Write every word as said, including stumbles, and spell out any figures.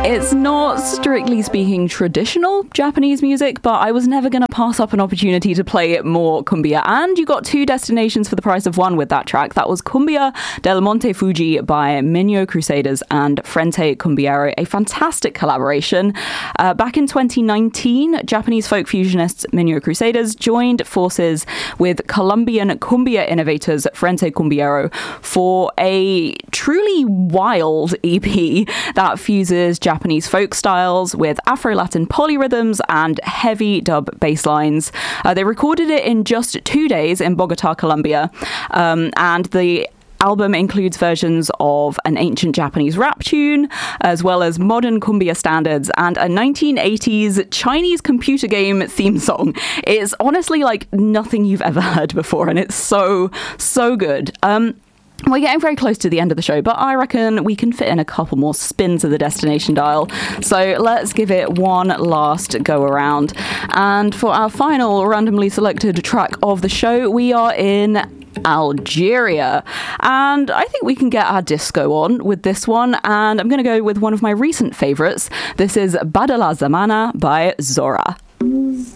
It's not, strictly speaking, traditional Japanese music, but I was never going to pass up an opportunity to play more cumbia. And you got two destinations for the price of one with that track. That was Cumbia del Monte Fuji by Minyo Crusaders and Frente Cumbiero, a fantastic collaboration. Uh, back in twenty nineteen, Japanese folk fusionists Minyo Crusaders joined forces with Colombian cumbia innovators Frente Cumbiero for a truly wild E P that fuses Japanese folk styles with Afro-Latin polyrhythms and heavy dub bass lines. Uh, they recorded it in just two days in Bogota, Colombia, um, and the album includes versions of an ancient Japanese rap tune, as well as modern cumbia standards and a nineteen eighties Chinese computer game theme song. It's honestly like nothing you've ever heard before, and it's so, so good. Um, We're getting very close to the end of the show, but I reckon we can fit in a couple more spins of the destination dial. So let's give it one last go around. And for our final randomly selected track of the show, we are in Algeria. And I think we can get our disco on with this one. And I'm going to go with one of my recent favourites. This is Badala Zamana by Zora.